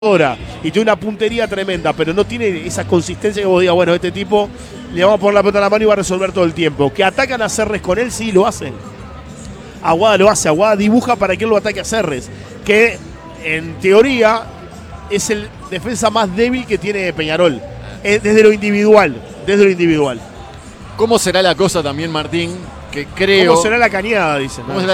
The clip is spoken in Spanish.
y tiene una puntería tremenda, pero no tiene esa consistencia que vos digas, bueno, este tipo le vamos a poner la pelota en la mano y va a resolver todo el tiempo. Que atacan a Serres con él, sí, lo hacen. Aguada lo hace, Aguada dibuja para que él lo ataque a Serres, que en teoría es el defensa más débil que tiene Peñarol, desde lo individual, ¿Cómo será la cosa también, Martín? Que creo... ¿Cómo será la cañada? Dicen, ¿no?